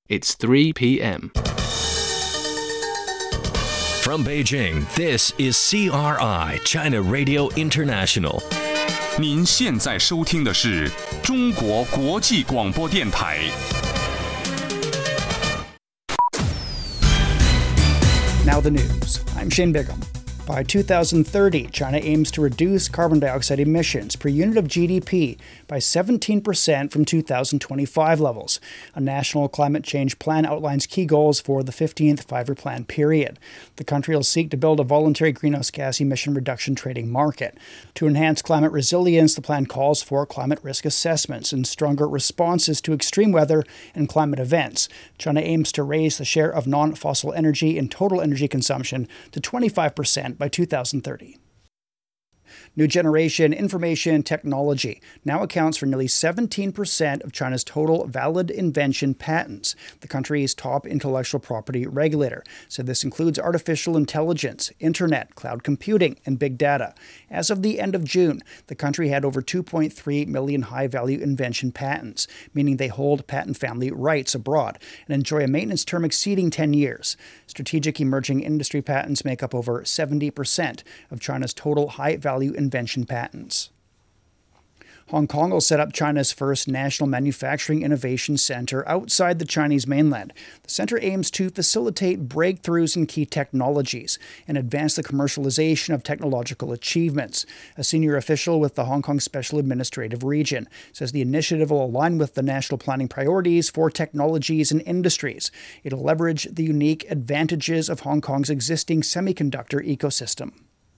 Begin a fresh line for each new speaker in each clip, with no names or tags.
It's 3 p.m.
From Beijing, this is CRI, China Radio International.
您现在收听的是中国国际广播电台。
Now the news. I'm Shane Bigham. By 2030, China aims to reduce carbon dioxide emissions per unit of GDP by 17% from 2025 levels. A national climate change plan outlines key goals for the 15th five-year plan period. The country will seek to build a voluntary greenhouse gas emission reduction trading market. To enhance climate resilience, the plan calls for climate risk assessments and stronger responses to extreme weather and climate events. China aims to raise the share of non-fossil energy in total energy consumption to 25% by 2030. New generation information technology now accounts for nearly 17% of China's total valid invention patents. The country's top intellectual property regulator said this includes artificial intelligence, internet, cloud computing, and big data. As of the end of June, the country had over 2.3 million high-value invention patents, meaning they hold patent family rights abroad and enjoy a maintenance term exceeding 10 years. Strategic emerging industry patents make up over 70% of China's total high-value invention patents. Hong Kong will set up China's first national manufacturing innovation center outside the Chinese mainland. The center aims to facilitate breakthroughs in key technologies and advance the commercialization of technological achievements. A senior official with the Hong Kong Special Administrative Region says the initiative will align with the national planning priorities for technologies and industries. It'll leverage the unique advantages of Hong Kong's existing semiconductor ecosystem.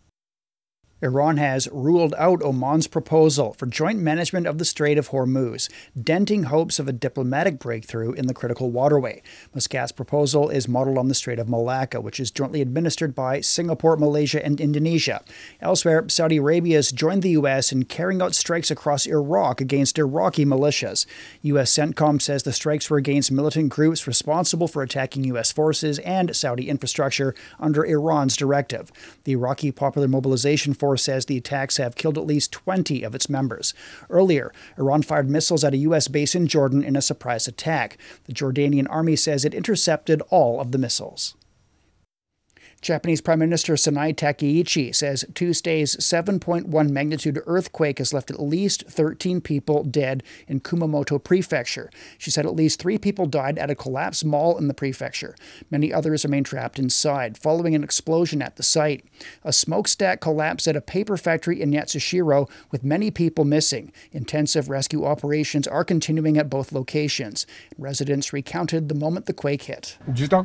Iran has ruled out Oman's proposal for joint management of the Strait of Hormuz, denting hopes of a diplomatic breakthrough in the critical waterway. Muscat's proposal is modeled on the Strait of Malacca, which is jointly administered by Singapore, Malaysia, and Indonesia. Elsewhere, Saudi Arabia has joined the U.S. in carrying out strikes across Iraq against Iraqi militias. U.S. CENTCOM says the strikes were against militant groups responsible for attacking U.S. forces and Saudi infrastructure under Iran's directive. The Iraqi Popular Mobilization Force says the attacks have killed at least 20 of its members. Earlier, Iran fired missiles at a U.S. base in Jordan in a surprise attack. The Jordanian army says it intercepted all of the missiles. Japanese Prime Minister Sanae Takaichi says Tuesday's 7.1 magnitude earthquake has left at least 13 people dead in Kumamoto Prefecture. She said at least 3 people died at a collapsed mall in the prefecture. Many others remain trapped inside, following an explosion at the site. A smokestack collapsed at a paper factory in Yatsushiro, with many people missing. Intensive rescue operations are continuing at both locations. Residents recounted the moment the quake hit.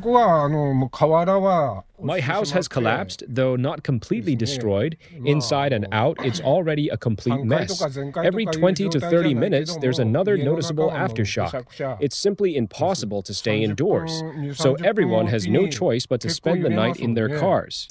My house has collapsed, though not completely destroyed. Inside and out, it's already a complete mess. Every 20 to 30 minutes, there's another noticeable aftershock. It's simply impossible to stay indoors. So everyone has no choice but to spend the night in their cars.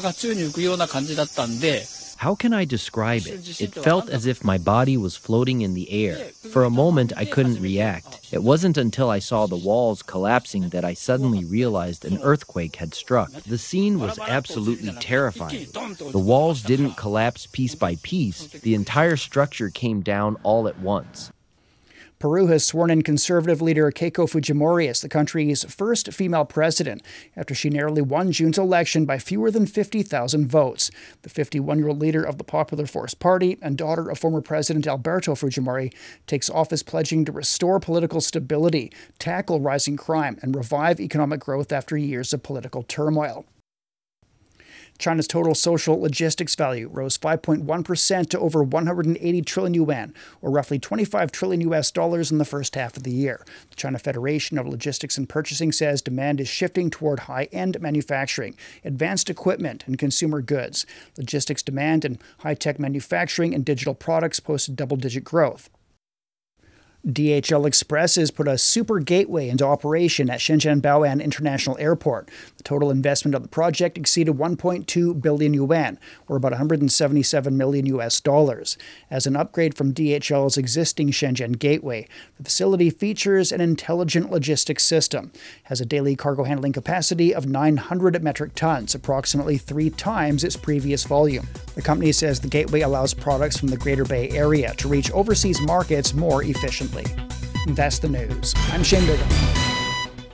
How can I describe it? It felt as if my body was floating in the air. For a moment, I couldn't react. It wasn't until I saw the walls collapsing that I suddenly realized an earthquake had struck. The scene was absolutely terrifying. The walls didn't collapse piece by piece. The entire structure came down all at once.
Peru has sworn in conservative leader Keiko Fujimori as the country's first female president after she narrowly won June's election by fewer than 50,000 votes. The 51-year-old leader of the Popular Force Party and daughter of former President Alberto Fujimori takes office pledging to restore political stability, tackle rising crime, and revive economic growth after years of political turmoil. China's total social logistics value rose 5.1% to over 180 trillion yuan, or roughly $25 trillion in the first half of the year. The China Federation of Logistics and Purchasing says demand is shifting toward high-end manufacturing, advanced equipment, and consumer goods. Logistics demand in high-tech manufacturing and digital products posted double-digit growth. DHL Express has put a super gateway into operation at Shenzhen Baoan International Airport. The total investment of the project exceeded 1.2 billion yuan, or about $177 million. As an upgrade from DHL's existing Shenzhen gateway, the facility features an intelligent logistics system, has a daily cargo handling capacity of 900 metric tons, approximately 3 times its previous volume. The company says the gateway allows products from the Greater Bay Area to reach overseas markets more efficiently. That's the news. I'm Shane Bigham.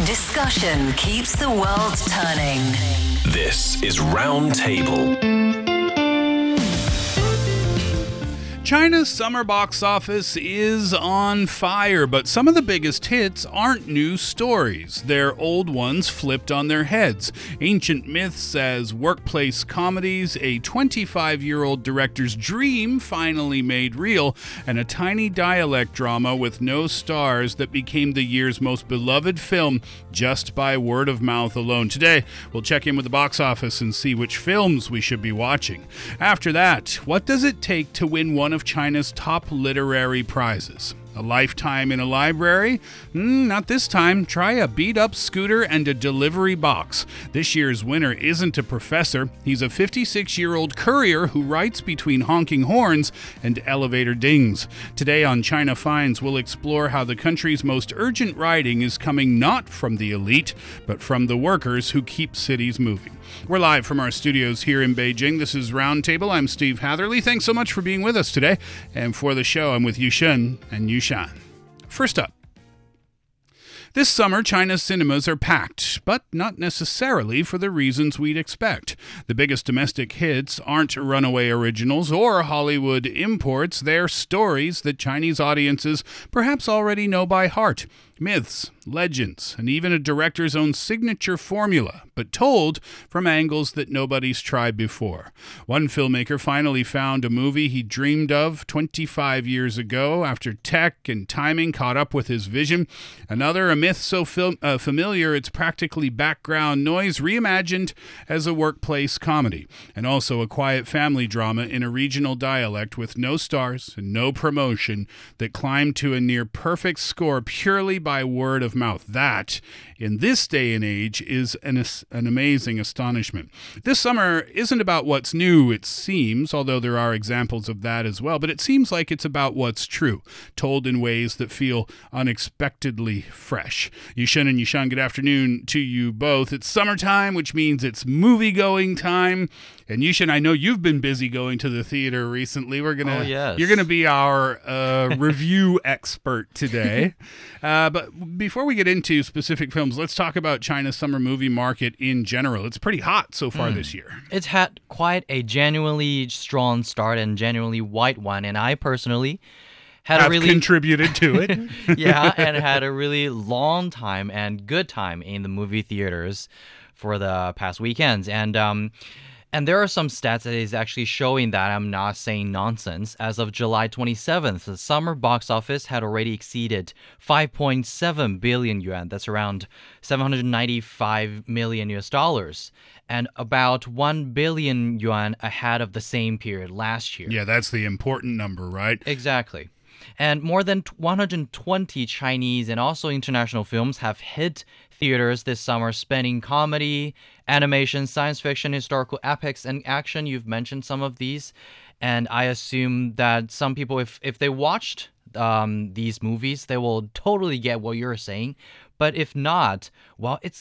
Discussion keeps the world turning.
This is Roundtable.
China's summer box office is on fire, but some of the biggest hits aren't new stories. They're old ones flipped on their heads. Ancient myths as workplace comedies, a 25-year-old director's dream finally made real, and a tiny dialect drama with no stars that became the year's most beloved film just by word of mouth alone. Today, we'll check in with the box office and see which films we should be watching. After that, what does it take to win one of China's top literary prizes? A lifetime in a library? Not this time. Try a beat-up scooter and a delivery box. This year's winner isn't a professor. He's a 56-year-old courier who writes between honking horns and elevator dings. Today on China Finds, we'll explore how the country's most urgent writing is coming not from the elite, but from the workers who keep cities moving. We're live from our studios here in Beijing. This is Roundtable. I'm Steve Hatherley. Thanks so much for being with us today. And for the show, I'm with Yushun and Yushan. First up, this summer, China's cinemas are packed, but not necessarily for the reasons we'd expect. The biggest domestic hits aren't runaway originals or Hollywood imports. They're stories that Chinese audiences perhaps already know by heart. Myths, legends, and even a director's own signature formula, but told from angles that nobody's tried before. One filmmaker finally found a movie he dreamed of 25 years ago after tech and timing caught up with his vision. Another, a myth so familiar it's practically background noise, reimagined as a workplace comedy. And also a quiet family drama in a regional dialect with no stars and no promotion that climbed to a near perfect score purely by word of mouth. That, in this day and age, is an amazing astonishment. This summer isn't about what's new, it seems, although there are examples of that as well, but it seems like it's about what's true, told in ways that feel unexpectedly fresh. Yushin and Yushan, good afternoon to you both. It's summertime, which means it's movie-going time. And Yushin, I know you've been busy going to the theater recently. You're gonna be our review expert today. But before we get into specific films, let's talk about China's summer movie market in general. It's pretty hot so far this year.
It's had quite a genuinely strong start and genuinely white one, and I personally have
contributed to it.
Yeah, and had a really long time and good time in the movie theaters for the past weekends. And there are some stats that is actually showing that I'm not saying nonsense. As of July 27th, the summer box office had already exceeded 5.7 billion yuan. That's around $795 million US dollars, and about 1 billion yuan ahead of the same period last year.
Yeah, that's the important number, right?
Exactly. And more than 120 Chinese and also international films have hit theaters this summer, spanning comedy, animation, science fiction, historical epics, and action. You've mentioned some of these. And I assume that some people, if they watched these movies, they will totally get what you're saying. But if not, well, it's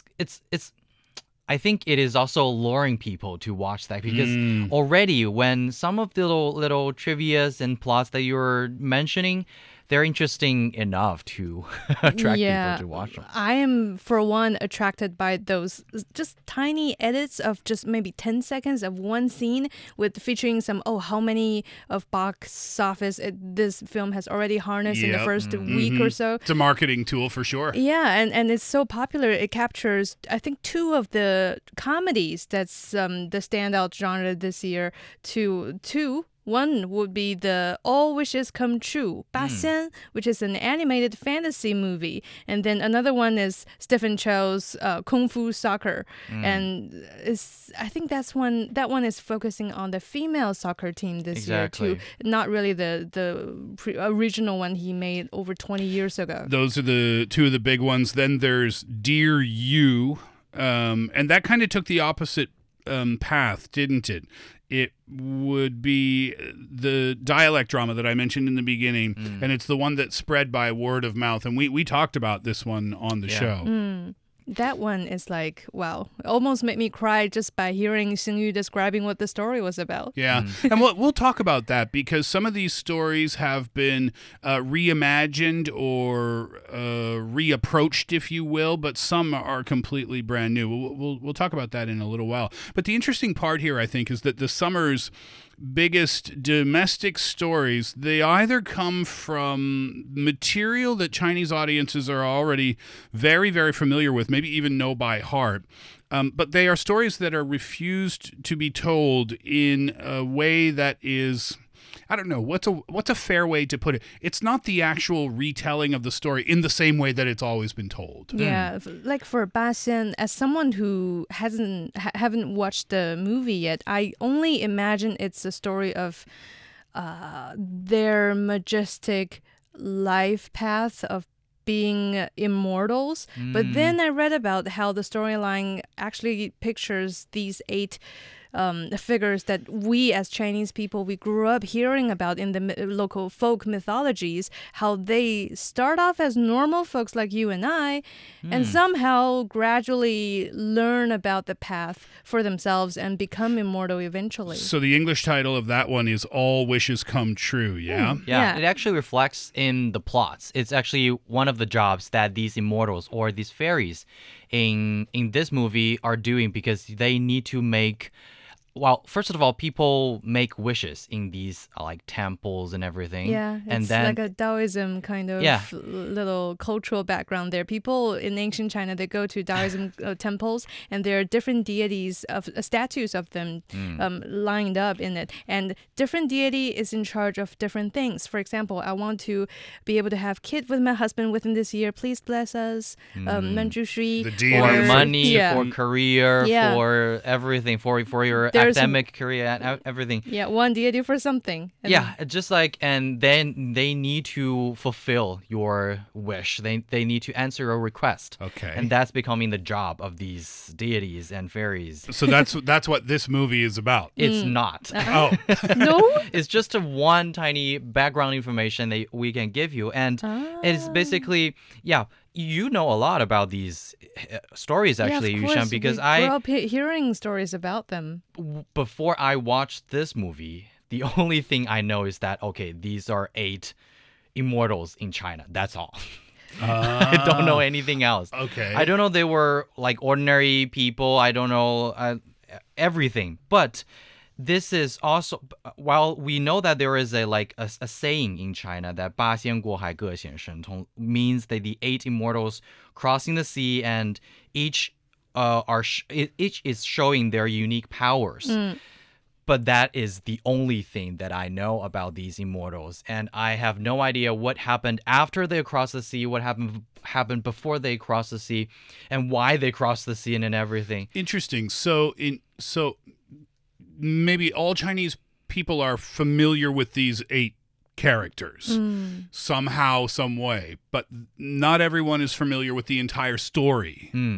I think it is also luring people to watch that, because already when some of the little trivias and plots that you're mentioning, they're interesting enough to attract people to watch them.
I am, for one, attracted by those just tiny edits of just maybe 10 seconds of one scene with featuring some, how many of box office this film has already harnessed in the first week or so.
It's a marketing tool for sure.
Yeah, and it's so popular. It captures, I think, two of the comedies that's the standout genre this year. One would be the All Wishes Come True, 八仙, which is an animated fantasy movie. And then another one is Stephen Chow's Kung Fu Soccer. And I think that one is focusing on the female soccer team this year too. Not really the original one he made over 20 years ago.
Those are the two of the big ones. Then there's Dear You. And that kind of took the opposite path, didn't it? It would be the dialect drama that I mentioned in the beginning, and it's the one that spread by word of mouth. And we talked about this one on the show.
That one is like, wow, it almost made me cry just by hearing Xingyu describing what the story was about.
Yeah, and we'll talk about that because some of these stories have been reimagined or reapproached, if you will, but some are completely brand new. We'll talk about that in a little while. But the interesting part here, I think, is that the summer's biggest domestic stories, they either come from material that Chinese audiences are already very, very familiar with, maybe even know by heart, but they are stories that are refused to be told in a way that is, I don't know, what's a fair way to put it? It's not the actual retelling of the story in the same way that it's always been told.
Yeah, like for Ba Xian, as someone who haven't watched the movie yet, I only imagine it's a story of their majestic life path of being immortals. But then I read about how the storyline actually pictures these 8 figures that we as Chinese people, we grew up hearing about in the local folk mythologies, how they start off as normal folks like you and I, and somehow gradually learn about the path for themselves and become immortal eventually.
So the English title of that one is All Wishes Come True, yeah?
Yeah, it actually reflects in the plots. It's actually one of the jobs that these immortals or these fairies in this movie are doing because they need to make... Well, first of all, people make wishes in these like temples and everything.
Yeah,
and
it's
then
like a Taoism kind of little cultural background there. People in ancient China, they go to Taoism temples, and there are different deities of statues of them lined up in it. And different deity is in charge of different things. For example, I want to be able to have kid with my husband within this year. Please bless us. Manju Shui.
For money, for career, for everything, for your academic career and everything.
Yeah, one deity for something.
And just like, and then they need to fulfill your wish. They need to answer your request.
Okay.
And that's becoming the job of these deities and fairies.
So that's what this movie is about.
It's not.
Oh.
No?
It's just one tiny background information that we can give you. And it's basically, you know a lot about these stories, actually, Yushan, because I
grew up hearing stories about them.
Before I watched this movie, the only thing I know is that, okay, these are 8 immortals in China. That's all. I don't know anything else.
Okay.
I don't know they were like ordinary people. I don't know everything. But this is also, while we know that there is a saying in China that 八仙过海各显神通 means that the 8 immortals crossing the sea and each is showing their unique powers. But that is the only thing that I know about these immortals, and I have no idea what happened after they crossed the sea, what happened before they crossed the sea, and why they crossed the sea and everything.
Interesting. So maybe all Chinese people are familiar with these 8 characters somehow, some way, but not everyone is familiar with the entire story.